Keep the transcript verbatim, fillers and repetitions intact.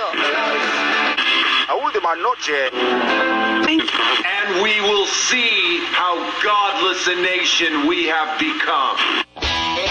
La última noche. And we will see how godless a nation we have become.